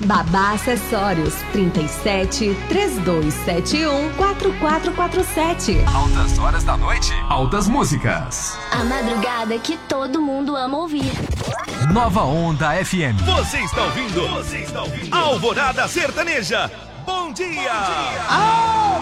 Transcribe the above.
Babá Acessórios 37 3271 4447. Altas horas da noite, altas músicas. A madrugada que todo mundo ama ouvir. Nova Onda FM. Você está ouvindo? Alvorada Sertaneja. Bom dia!